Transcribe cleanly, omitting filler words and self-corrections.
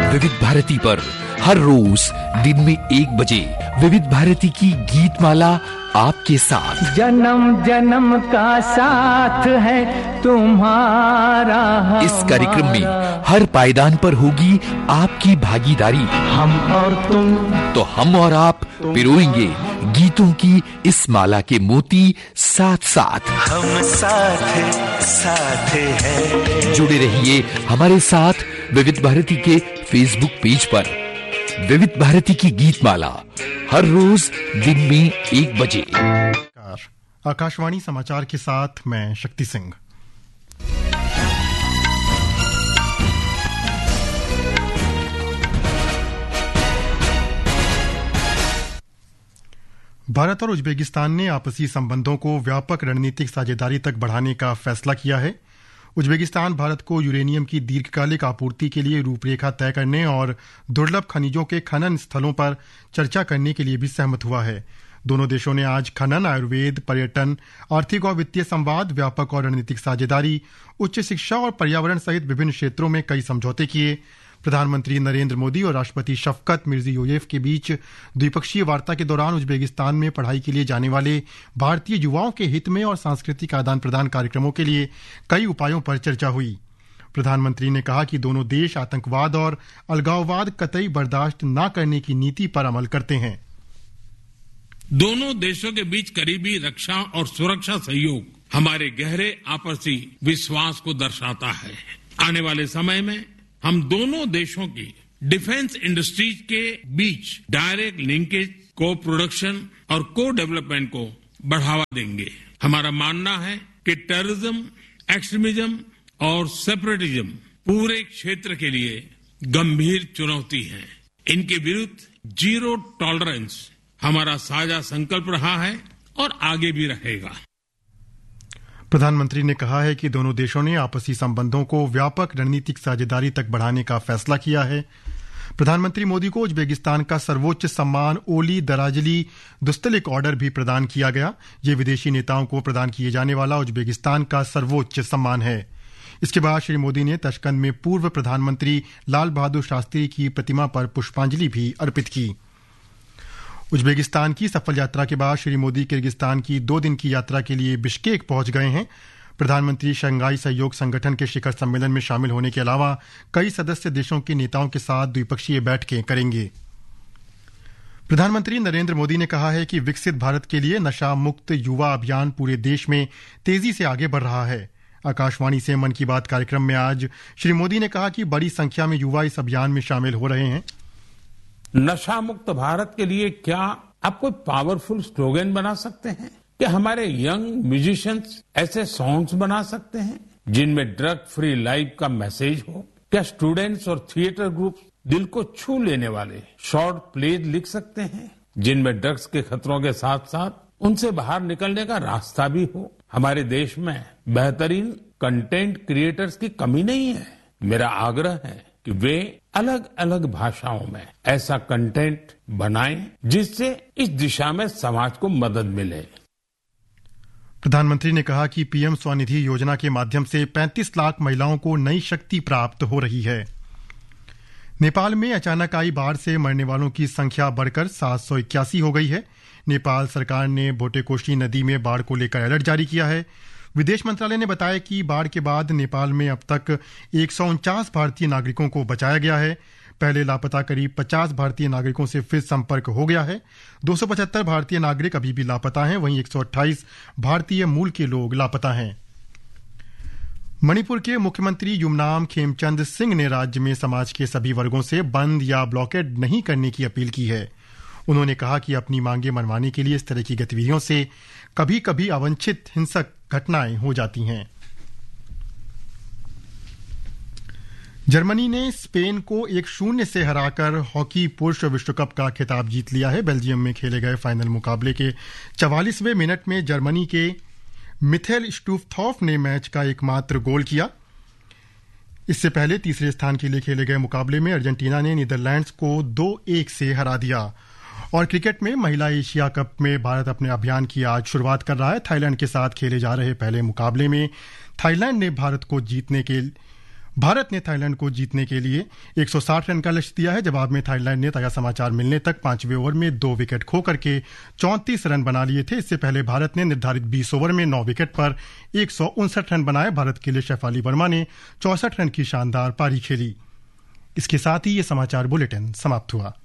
विविध भारती पर हर रोज दिन में 1 बजे विविध भारती की गीत माला आपके साथ। जन्म जन्म का साथ है तुम्हारा। इस कार्यक्रम में हर पायदान पर होगी आपकी भागीदारी। हम और तुम, तो हम और आप पिरोएंगे गीतों की इस माला के मोती साथ साथ। हम साथ साथ हैं। जुड़े रहिए हमारे साथ विविध भारती के फेसबुक पेज पर। विविध भारती की गीत माला हर रोज दिन में 1 बजे। आकाशवाणी समाचार के साथ मैं शक्ति सिंह। भारत और उज्बेकिस्तान ने आपसी संबंधों को व्यापक रणनीतिक साझेदारी तक बढ़ाने का फैसला किया है। उज्बेकिस्तान भारत को यूरेनियम की दीर्घकालिक आपूर्ति के लिए रूपरेखा तय करने और दुर्लभ खनिजों के खनन स्थलों पर चर्चा करने के लिए भी सहमत हुआ है। दोनों देशों ने आज खनन, आयुर्वेद, पर्यटन, आर्थिक और वित्तीय संवाद, व्यापक और रणनीतिक साझेदारी, उच्च शिक्षा और पर्यावरण सहित विभिन्न क्षेत्रों में कई समझौते किए। प्रधानमंत्री नरेंद्र मोदी और राष्ट्रपति शफकत मिर्जियोयेव के बीच द्विपक्षीय वार्ता के दौरान उज्बेकिस्तान में पढ़ाई के लिए जाने वाले भारतीय युवाओं के हित में और सांस्कृतिक आदान प्रदान कार्यक्रमों के लिए कई उपायों पर चर्चा हुई। प्रधानमंत्री ने कहा कि दोनों देश आतंकवाद और अलगाववाद कतई बर्दाश्त न करने की नीति पर अमल करते हैं। दोनों देशों के बीच करीबी रक्षा और सुरक्षा सहयोग हमारे गहरे आपसी विश्वास को दर्शाता है। आने वाले समय में हम दोनों देशों की डिफेंस इंडस्ट्रीज के बीच डायरेक्ट लिंकेज, को प्रोडक्शन और को डेवलपमेंट को बढ़ावा देंगे। हमारा मानना है कि टेररिज्म, एक्सट्रीमिज्म और सेपरेटिज्म पूरे क्षेत्र के लिए गंभीर चुनौती है। इनके विरुद्ध जीरो टॉलरेंस हमारा साझा संकल्प रहा है और आगे भी रहेगा। प्रधानमंत्री ने कहा है कि दोनों देशों ने आपसी संबंधों को व्यापक रणनीतिक साझेदारी तक बढ़ाने का फैसला किया है। प्रधानमंत्री मोदी को उज्बेकिस्तान का सर्वोच्च सम्मान ओली दराजली दुस्तलिक ऑर्डर भी प्रदान किया गया। ये विदेशी नेताओं को प्रदान किए जाने वाला उज्बेकिस्तान का सर्वोच्च सम्मान है। इसके बाद श्री मोदी ने तशकंद में पूर्व प्रधानमंत्री लाल बहादुर शास्त्री की प्रतिमा पर पुष्पांजलि भी अर्पित की। उज्बेकिस्तान की सफल यात्रा के बाद श्री मोदी किर्गिस्तान की 2 दिन की यात्रा के लिए बिश्केक पहुंच गए हैं। प्रधानमंत्री शंघाई सहयोग संगठन के शिखर सम्मेलन में शामिल होने के अलावा कई सदस्य देशों के नेताओं के साथ द्विपक्षीय बैठकें करेंगे। प्रधानमंत्री नरेंद्र मोदी ने कहा है कि विकसित भारत के लिए नशा मुक्त युवा अभियान पूरे देश में तेजी से आगे बढ़ रहा है। आकाशवाणी से मन की बात कार्यक्रम में आज श्री मोदी ने कहा कि बड़ी संख्या में युवा इस अभियान में शामिल हो रहे हैं। नशा मुक्त भारत के लिए क्या आप कोई पावरफुल स्लोगन बना सकते हैं? क्या हमारे यंग म्यूजिशियंस ऐसे सॉन्ग्स बना सकते हैं जिनमें ड्रग फ्री लाइफ का मैसेज हो? क्या स्टूडेंट्स और थिएटर ग्रुप दिल को छू लेने वाले शॉर्ट प्लेज लिख सकते हैं जिनमें ड्रग्स के खतरों के साथ साथ उनसे बाहर निकलने का रास्ता भी हो? हमारे देश में बेहतरीन कंटेंट क्रिएटर्स की कमी नहीं है। मेरा आग्रह है कि वे अलग अलग भाषाओं में ऐसा कंटेंट बनाएं जिससे इस दिशा में समाज को मदद मिले। प्रधानमंत्री ने कहा कि पीएम स्वनिधि योजना के माध्यम से 35 लाख महिलाओं को नई शक्ति प्राप्त हो रही है। नेपाल में अचानक आई बाढ़ से मरने वालों की संख्या बढ़कर 781 हो गई है। नेपाल सरकार ने भोटेकोशी नदी में बाढ़ को लेकर अलर्ट जारी किया है। विदेश मंत्रालय ने बताया कि बाढ़ के बाद नेपाल में अब तक 149 भारतीय नागरिकों को बचाया गया है। पहले लापता करीब 50 भारतीय नागरिकों से फिर संपर्क हो गया है। 275 भारतीय नागरिक अभी भी लापता हैं, वहीं 128 भारतीय मूल के लोग लापता हैं। मणिपुर के मुख्यमंत्री युमनाम खेमचंद सिंह ने राज्य में समाज के सभी वर्गों से बंद या ब्लॉकेड नहीं करने की अपील की है। उन्होंने कहा कि अपनी मांगे मनवाने के लिए इस तरह की गतिविधियों से कभी कभी अवांछित हिंसक घटनाएं हो जाती हैं। जर्मनी ने स्पेन को 1-0 से हराकर हॉकी पुरुष विश्व कप का खिताब जीत लिया है। बेल्जियम में खेले गए फाइनल मुकाबले के 44वें मिनट में जर्मनी के मिथेल स्टूफथॉफ ने मैच का एकमात्र गोल किया। इससे पहले तीसरे स्थान के लिए खेले गए मुकाबले में अर्जेंटीना ने नीदरलैंड्स को 2-1 से हरा दिया। और क्रिकेट में महिला एशिया कप में भारत अपने अभियान की आज शुरुआत कर रहा है। थाईलैंड के साथ खेले जा रहे पहले मुकाबले में थाईलैंड ने भारत को भारत ने थाईलैंड को जीतने के लिए 160 रन का लक्ष्य दिया है। जवाब में थाईलैंड ने ताजा समाचार मिलने तक 5वें ओवर में 2 विकेट खो करके 34 रन बना लिए थे। इससे पहले भारत ने निर्धारित 20 ओवर में 9 विकेट पर 159 रन बनाए। भारत के लिए शेफाली वर्मा ने 64 रन की शानदार पारी खेली। इसके साथ ही ये समाचार बुलेटिन समाप्त हुआ।